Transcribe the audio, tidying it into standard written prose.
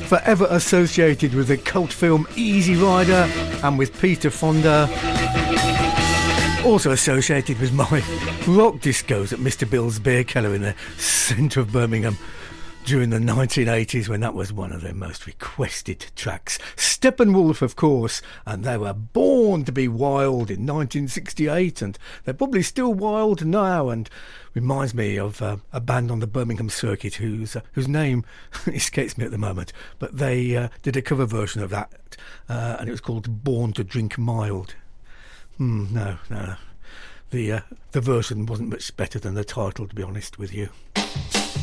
forever associated with the cult film Easy Rider and with Peter Fonda. Also associated with my rock discos at Mr. Bill's Beer Cellar in the centre of Birmingham during the 1980s, when that was one of their most requested tracks. Steppenwolf, of course, and they were born to be wild in 1968, and they're probably still wild now, and reminds me of a band on the Birmingham circuit whose name escapes me at the moment, but they did a cover version of that, and it was called Born to Drink Mild. No. The version wasn't much better than the title, to be honest with you.